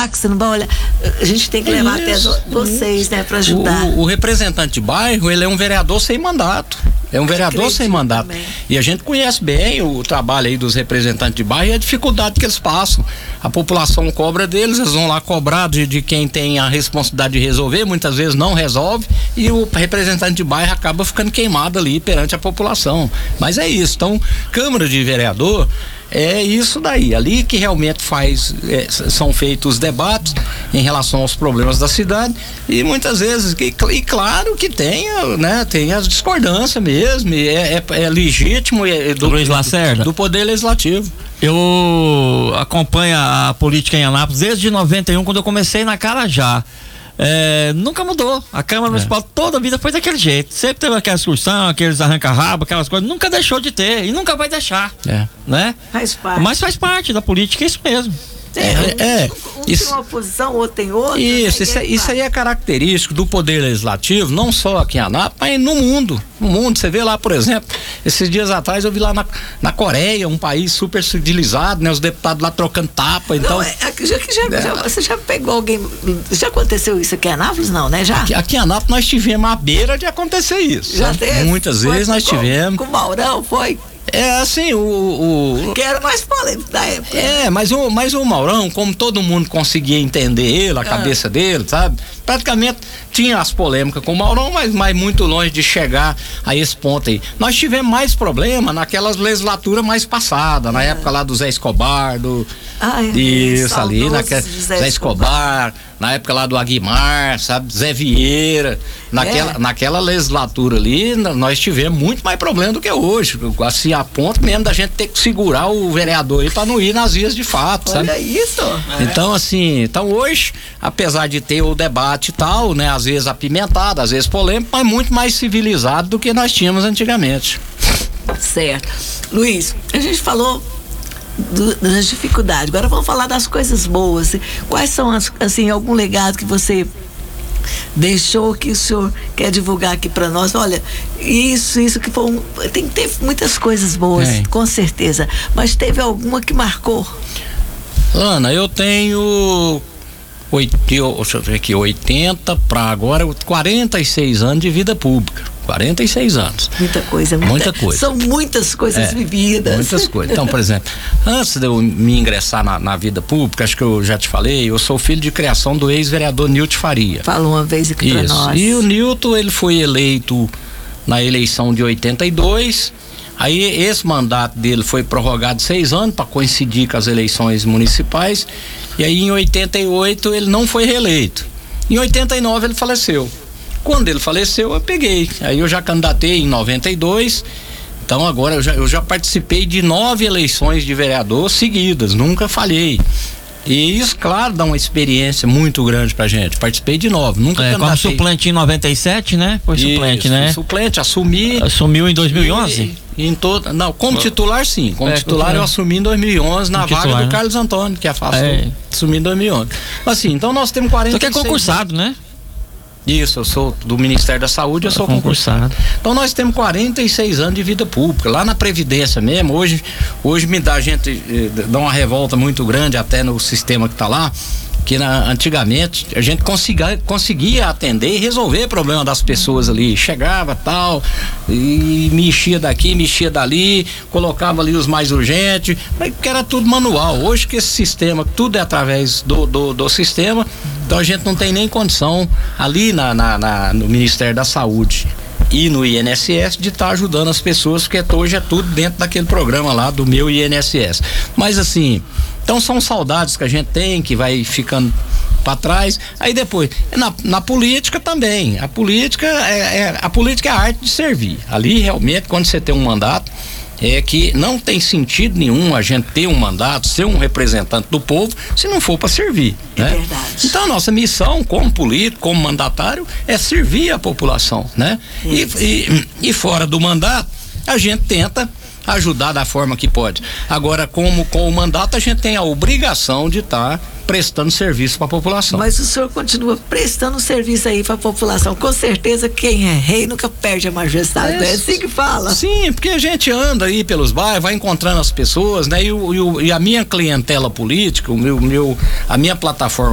que você não vai olhar. A gente tem que levar até vocês, né, para ajudar. O representante de bairro, ele é um vereador sem mandato. É um vereador sem mandato. Também. E a gente conhece bem o trabalho aí dos representantes de bairro e a dificuldade que eles passam. A população cobra deles, eles vão lá cobrar de quem tem a responsabilidade de resolver, muitas vezes não resolve, e o representante de bairro acaba ficando queimado ali perante a população. Mas é isso. Então, Câmara de Vereador é isso daí, ali que realmente são feitos os debates em relação aos problemas da cidade, e muitas vezes, e claro que tem a discordância mesmo, é legítimo Luiz Lacerda, do Poder Legislativo. Eu acompanho a política em Anápolis desde 91, quando eu comecei na Carajá. Nunca mudou. A Câmara Municipal toda a vida foi daquele jeito. Sempre teve aquela excursão, aqueles arranca-rabo, aquelas coisas. Nunca deixou de ter e nunca vai deixar. Né? Faz parte. Mas faz parte da política, é isso mesmo. Um tem uma posição, outro tem outra. Isso aí é característico do Poder Legislativo, não só aqui em Anápolis, mas no mundo. No mundo, você vê lá, por exemplo, esses dias atrás eu vi lá na Coreia, um país super civilizado, né? Os deputados lá trocando tapa, então... Você já pegou alguém... Já aconteceu isso aqui em Anápolis? Não, né? Já? Aqui em Anápolis nós tivemos à beira de acontecer isso. Já teve? Muitas vezes nós tivemos. Com o Maurão, foi... Assim, que era mais polêmico da época. Mas o Maurão, como todo mundo conseguia entender ele, a cabeça dele, sabe? Praticamente tinha as polêmicas com o Maurão, mas muito longe de chegar a esse ponto aí. Nós tivemos mais problema naquelas legislaturas mais passadas, na época lá do Zé Escobar, isso ali, Zé Escobar, na época lá do Aguimar, sabe? Zé Vieira, naquela legislatura ali, nós tivemos muito mais problema do que hoje, assim, a ponto mesmo da gente ter que segurar o vereador aí pra não ir nas vias de fato, sabe? Olha isso! Então, assim, hoje, apesar de ter o debate e tal, né, às vezes apimentado, às vezes polêmico, mas muito mais civilizado do que nós tínhamos antigamente. Certo. Luiz, a gente falou das dificuldades, agora vamos falar das coisas boas. Quais são algum legado que você deixou, que o senhor quer divulgar aqui para nós? Olha, isso que foi tem que ter muitas coisas boas, com certeza, mas teve alguma que marcou? Ana, eu tenho 80 para agora 46 anos de vida pública. 46 anos. Muita coisa. São muitas coisas vividas. Muitas coisas. Então, por exemplo, antes de eu me ingressar na vida pública, acho que eu já te falei, eu sou filho de criação do ex-vereador Nilton Faria. Falou uma vez aqui para nós. E o Nilton, ele foi eleito na eleição de 82. Aí esse mandato dele foi prorrogado 6 anos para coincidir com as eleições municipais. E aí em 88 ele não foi reeleito. Em 89 ele faleceu. Quando ele faleceu, eu peguei. Aí eu já candidatei em 92. Então agora eu já participei de 9 eleições de vereador seguidas, nunca falhei. E isso, claro, dá uma experiência muito grande pra gente. Participei de 9, nunca candidatei. Como suplente em 97, né? Foi suplente, né? Suplente, assumi. Assumiu em 2011? Como titular, sim. Como titular eu assumi em 2011 na vaga do Carlos Antônio, que afastou. Assumi em 2011. Assim, então nós temos 46. Só que é concursado, né? Isso, eu sou do Ministério da Saúde, eu sou concursado. Então nós temos 46 anos de vida pública, lá na Previdência mesmo. Hoje a gente dá uma revolta muito grande até no sistema que está lá, que antigamente a gente conseguia atender e resolver o problema das pessoas ali, chegava tal, e mexia daqui, mexia dali, colocava ali os mais urgentes, porque era tudo manual. Hoje que esse sistema, tudo é através do sistema, então a gente não tem nem condição ali no Ministério da Saúde e no INSS de estar ajudando as pessoas, porque hoje é tudo dentro daquele programa lá do meu INSS. Mas assim, então são saudades que a gente tem, que vai ficando para trás. Aí depois, na política também, a política é a arte de servir. Ali realmente, quando você tem um mandato, é que não tem sentido nenhum a gente ter um mandato, ser um representante do povo, se não for para servir, né? É verdade. Então a nossa missão como político, como mandatário, é servir a população, né? E fora do mandato, a gente tenta ajudar da forma que pode. Agora, como com o mandato, a gente tem a obrigação de estar prestando serviço para a população. Mas o senhor continua prestando serviço aí para a população. Com certeza quem é rei nunca perde a majestade. É assim que fala. Sim, porque a gente anda aí pelos bairros, vai encontrando as pessoas, né? E a minha clientela política, a minha plataforma